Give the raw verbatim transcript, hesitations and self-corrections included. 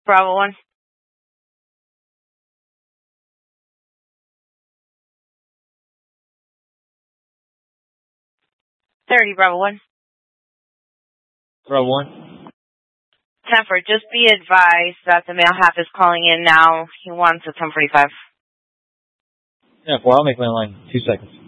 Bravo one. thirty, Bravo one. Bravo one. ten four, just be advised that the male half is calling in now. He wants a ten forty-five. ten four, I'll make my line. Two seconds.